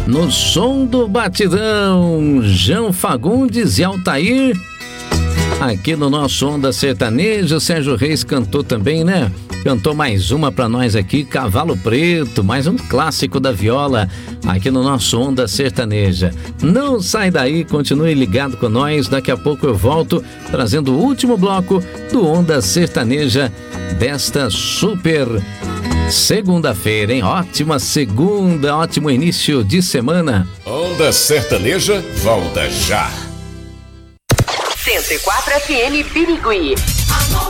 No som do batidão, João Fagundes e Altair. Aqui no nosso Onda Sertaneja, o Sérgio Reis cantou também, né? Cantou mais uma pra nós aqui, Cavalo Preto, mais um clássico da viola, aqui no nosso Onda Sertaneja. Não sai daí, continue ligado com nós, daqui a pouco eu volto trazendo o último bloco do Onda Sertaneja desta super segunda-feira, hein? Ótima segunda, ótimo início de semana. Onda Sertaneja volta já. 104 FM Birigui.